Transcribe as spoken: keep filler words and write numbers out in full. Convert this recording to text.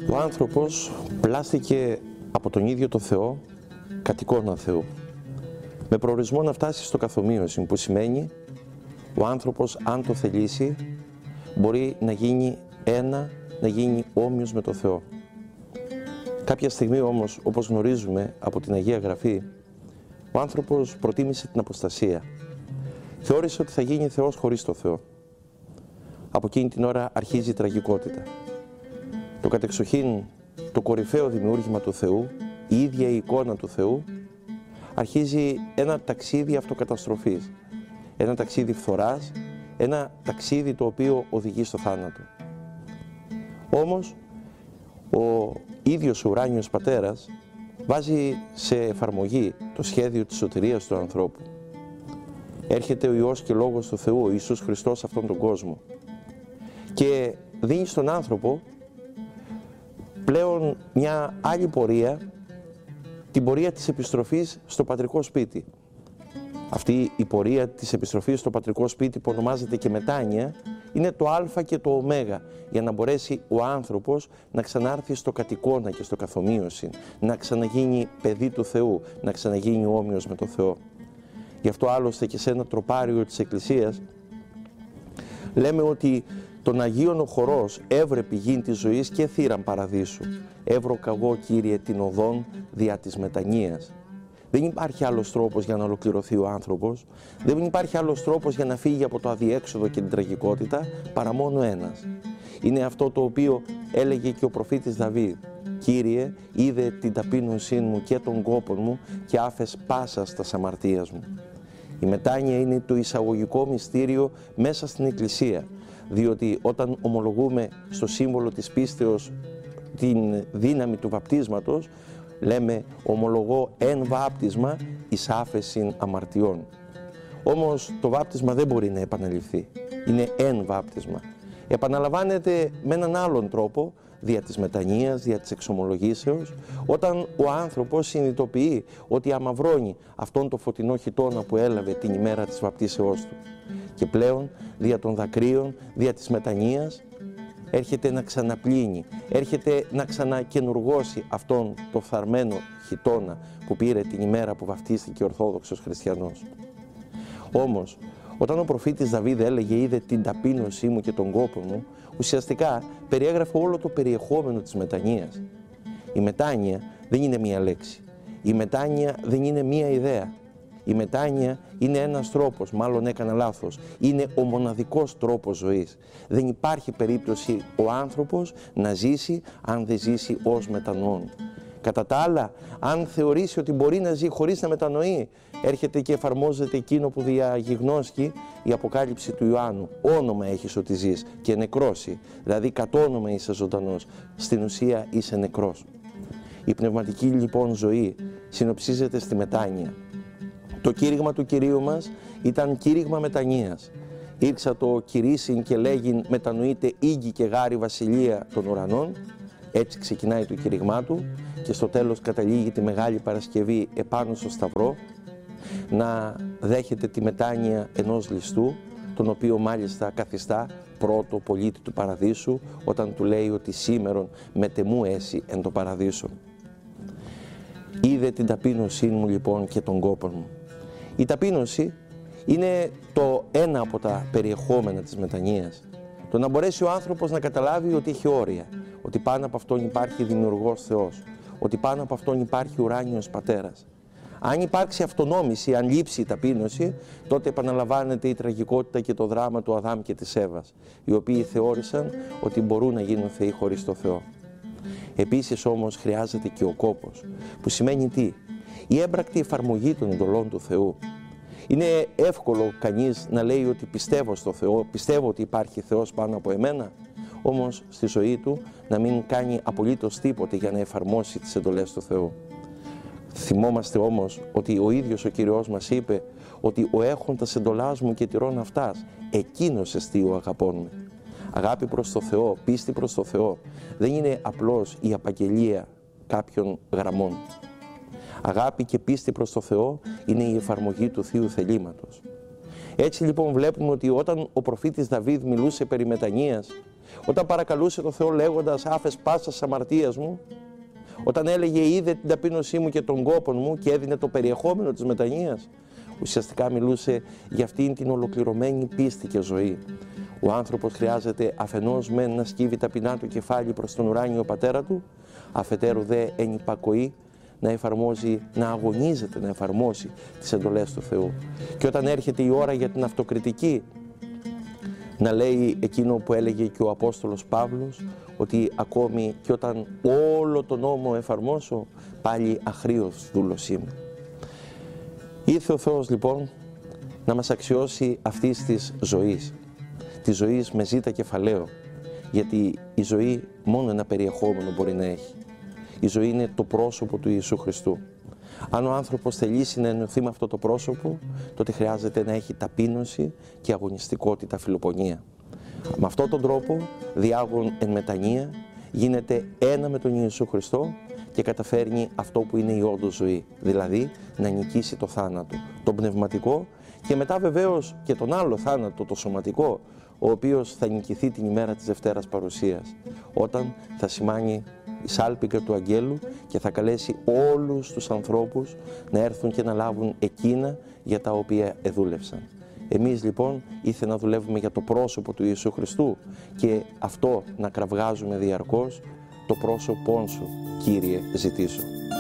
Ο άνθρωπος πλάστηκε από τον ίδιο το Θεό κατ' εικόνα Θεού, με προορισμό να φτάσει στο καθομοίωση, που σημαίνει ο άνθρωπος, αν το θελήσει, μπορεί να γίνει ένα, να γίνει όμοιος με το Θεό. Κάποια στιγμή όμως, όπως γνωρίζουμε από την Αγία Γραφή, ο άνθρωπος προτίμησε την αποστασία. Θεώρησε ότι θα γίνει Θεός χωρίς το Θεό. Από εκείνη την ώρα αρχίζει η τραγικότητα. Το κατεξοχήν, το κορυφαίο δημιούργημα του Θεού, η ίδια η εικόνα του Θεού, αρχίζει ένα ταξίδι αυτοκαταστροφής. Ένα ταξίδι φθοράς, ένα ταξίδι το οποίο οδηγεί στο θάνατο. Όμως, ο ίδιος ο ουράνιος Πατέρας βάζει σε εφαρμογή το σχέδιο της σωτηρίας του ανθρώπου. Έρχεται ο Υιός και Λόγος του Θεού, ο Ιησούς Χριστός, σε αυτόν τον κόσμο και δίνει στον άνθρωπο πλέον μια άλλη πορεία, την πορεία της επιστροφής στο πατρικό σπίτι. Αυτή η πορεία της επιστροφής στο πατρικό σπίτι, που ονομάζεται και μετάνοια, είναι το α και το ω, για να μπορέσει ο άνθρωπος να ξανάρθει στο κατ' εικόνα και στο καθομοίωση, να ξαναγίνει παιδί του Θεού, να ξαναγίνει όμοιος με το Θεό. Γι' αυτό άλλωστε και σε ένα τροπάριο της Εκκλησίας λέμε ότι τον Αγίον ο χορός έβρε πηγήν της ζωής και θύραν παραδείσου. Έβρο καγώ, Κύριε, την οδόν δια της μετανοίας. Δεν υπάρχει άλλος τρόπος για να ολοκληρωθεί ο άνθρωπος, δεν υπάρχει άλλος τρόπος για να φύγει από το αδιέξοδο και την τραγικότητα, παρά μόνο ένας. Είναι αυτό το οποίο έλεγε και ο προφήτης Δαβίδ. Κύριε, είδε την ταπείνωσή μου και τον κόπον μου και άφες πάσας τας αμαρτίας μου. Η μετάνοια είναι το εισαγωγικό μυστήριο μέσα στην Εκκλησία, διότι όταν ομολογούμε στο σύμβολο της πίστεως την δύναμη του βαπτίσματος, λέμε ομολογώ εν βάπτισμα εις άφεσιν αμαρτιών. Όμως το βάπτισμα δεν μπορεί να επαναληφθεί, είναι εν βάπτισμα. Επαναλαμβάνεται με έναν άλλον τρόπο, δια της μετανοίας, δια της εξομολογήσεως, όταν ο άνθρωπος συνειδητοποιεί ότι αμαυρώνει αυτόν το φωτεινό χιτώνα που έλαβε την ημέρα της βαπτίσεώς του. Και πλέον, δια των δακρύων, δια της μετανοίας, έρχεται να ξαναπλύνει, έρχεται να ξανακαινουργώσει αυτόν το φθαρμένο χιτώνα που πήρε την ημέρα που βαπτίστηκε ο Ορθόδοξος Χριστιανός. Όμως, όταν ο προφήτης Δαβίδ έλεγε «είδε την ταπείνωσή μου και τον κόπο μου», ουσιαστικά περιέγραφε όλο το περιεχόμενο της μετανοίας. Η μετάνοια δεν είναι μία λέξη. Η μετάνοια δεν είναι μία ιδέα. Η μετάνοια είναι ένας τρόπος, μάλλον έκανα λάθος, είναι ο μοναδικός τρόπος ζωής. Δεν υπάρχει περίπτωση ο άνθρωπος να ζήσει αν δεν ζήσει ως μετανοών. Κατά τα άλλα, αν θεωρήσει ότι μπορεί να ζει χωρίς να μετανοεί, έρχεται και εφαρμόζεται εκείνο που διαγιγνώσκει η Αποκάλυψη του Ιωάννου. Όνομα έχεις ότι ζεις και νεκρώσει, δηλαδή κατ' όνομα είσαι ζωντανός, στην ουσία είσαι νεκρός. Η πνευματική λοιπόν ζωή συνοψίζεται στη μετάνοια. Το κήρυγμα του Κυρίου μας ήταν κήρυγμα μετανοίας. Ήρξα το κηρύσιν και λέγειν μετανοείται ήγη και γάρη βασιλεία των ουρανών. Έτσι ξεκινάει το κήρυγμά του και στο τέλος καταλήγει τη Μεγάλη Παρασκευή επάνω στο Σταυρό να δέχεται τη μετάνοια ενός ληστού, τον οποίο μάλιστα καθιστά πρώτο πολίτη του Παραδείσου, όταν του λέει ότι σήμερον μετεμού έσυ εν το Παραδείσο. Είδε την ταπείνωσή μου λοιπόν και τον κόπον μου. Η ταπείνωση είναι το ένα από τα περιεχόμενα της μετανοίας. Το να μπορέσει ο άνθρωπος να καταλάβει ότι έχει όρια, ότι πάνω από αυτόν υπάρχει δημιουργός Θεός, ότι πάνω από αυτόν υπάρχει ουράνιος Πατέρας. Αν υπάρξει αυτονόμηση, αν λείψει η ταπείνωση, τότε επαναλαμβάνεται η τραγικότητα και το δράμα του Αδάμ και της Εύας, οι οποίοι θεώρησαν ότι μπορούν να γίνουν θεοί χωρίς το Θεό. Επίσης όμως χρειάζεται και ο κόπος, που σημαίνει τι? Η έμπρακτη εφαρμογή των εντολών του Θεού. Είναι εύκολο κανείς να λέει ότι πιστεύω στο Θεό, πιστεύω ότι υπάρχει Θεός πάνω από εμένα, όμως στη ζωή του να μην κάνει απολύτως τίποτε για να εφαρμόσει τις εντολές του Θεού. Θυμόμαστε όμως ότι ο ίδιος ο Κύριος μας είπε ότι ο έχοντας εντολάς μου και τηρών αυτάς, εκείνος εστί ο αγαπών με. Αγάπη προς το Θεό, πίστη προς το Θεό, δεν είναι απλώς η απαγγελία κάποιων γραμμών. Αγάπη και πίστη προς το Θεό είναι η εφαρμογή του Θείου θελήματος. Έτσι λοιπόν βλέπουμε ότι όταν ο προφήτης Δαβίδ μιλούσε περί μετανοίας, Όταν παρακαλούσε τον Θεό λέγοντας «άφες πάσας αμαρτίας μου», όταν έλεγε «είδε την ταπείνωσή μου και τον κόπον μου» και έδινε το περιεχόμενο της μετανοίας, ουσιαστικά μιλούσε για αυτήν την ολοκληρωμένη πίστη και ζωή. Ο άνθρωπος χρειάζεται αφενός μεν να σκύβει ταπεινά το κεφάλι προς τον ουράνιο πατέρα του, αφετέρου δε εν υπακοή να εφαρμόζει, να αγωνίζεται να εφαρμόσει τις εντολές του Θεού. Και όταν έρχεται η ώρα για την αυτοκριτική, να λέει εκείνο που έλεγε και ο Απόστολος Παύλος, ότι ακόμη και όταν όλο τον νόμο εφαρμόσω, πάλι αχρήος δούλος είμαι. Ήρθε ο Θεός λοιπόν να μας αξιώσει αυτής της ζωής, της ζωής με ζήτα κεφαλαίο, γιατί η ζωή μόνο ένα περιεχόμενο μπορεί να έχει. Η ζωή είναι το πρόσωπο του Ιησού Χριστού. Αν ο άνθρωπος θελήσει να ενωθεί με αυτό το πρόσωπο, τότε χρειάζεται να έχει ταπείνωση και αγωνιστικότητα, φιλοπονία. Με αυτόν τον τρόπο, διάγων εν μετανία, γίνεται ένα με τον Ιησού Χριστό και καταφέρνει αυτό που είναι η όντως ζωή, δηλαδή να νικήσει το θάνατο, το πνευματικό και μετά βεβαίως και τον άλλο θάνατο, το σωματικό, ο οποίος θα νικηθεί την ημέρα της Δευτέρας Παρουσίας, όταν θα σημάνει η σάλπιγγα του αγγέλου και θα καλέσει όλους τους ανθρώπους να έρθουν και να λάβουν εκείνα για τα οποία εδούλευσαν. Εμείς λοιπόν ήρθε να δουλεύουμε για το πρόσωπο του Ιησού Χριστού και αυτό να κραυγάζουμε διαρκώς, το πρόσωπόν σου, Κύριε, ζητήσω.